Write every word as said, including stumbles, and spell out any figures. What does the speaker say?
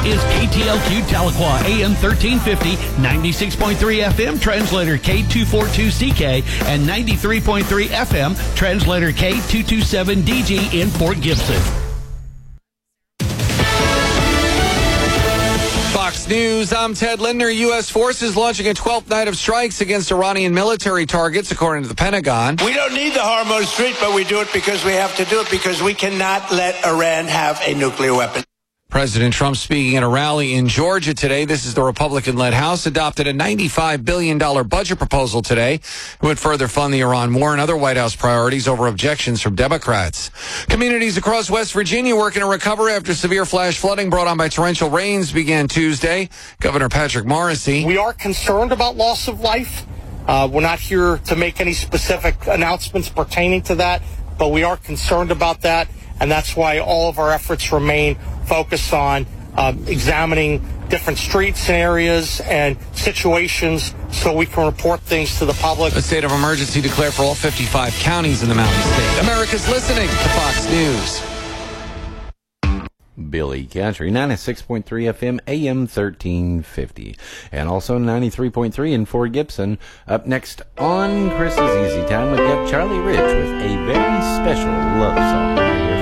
is K T L Q Tahlequah, A M thirteen fifty, ninety-six point three F M, translator K two forty-two C K, and ninety-three point three F M, translator K two twenty-seven D G in Fort Gibson. Fox News, I'm Ted Lindner. U S forces launching a twelfth night of strikes against Iranian military targets, according to the Pentagon. We don't need the Hormuz Strait, but we do it because we have to do it, because we cannot let Iran have a nuclear weapon. President Trump speaking at a rally in Georgia today. This is the Republican-led House adopted a ninety-five billion dollars budget proposal today. It would further fund the Iran war and other White House priorities over objections from Democrats. Communities across West Virginia working to recover after severe flash flooding brought on by torrential rains began Tuesday. Governor Patrick Morrisey. We are concerned about loss of life. Uh, we're not here to make any specific announcements pertaining to that, but we are concerned about that, and that's why all of our efforts remain focused on um, examining different streets and areas and situations so we can report things to the public. A state of emergency declared for all fifty-five counties in the Mountain State. America's listening to Fox News. Billy Country, ninety-six point three F M, A M thirteen fifty, and also ninety-three point three in Fort Gibson. Up next on Chris's Easy Time, we've got Charlie Rich with a very special love song.